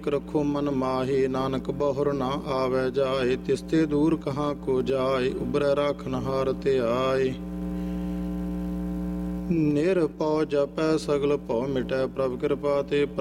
रखो मन माहे, नानक बहुर ना आवे जाए। तिस्ते दूर कहाँ को जाए, उबरै राखन हार ते आए। निरपौ जपै सगल भौ मिटै, प्रभ कृपा ते